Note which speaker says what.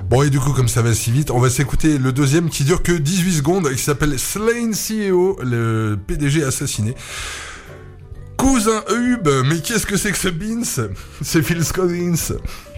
Speaker 1: Bon, et du coup, comme ça va si vite, on va s'écouter le deuxième qui dure que 18 secondes, qui s'appelle Slain CEO, le PDG assassiné. Cousin Hub, mais qu'est-ce que c'est que ce Beans? C'est Phil Collins.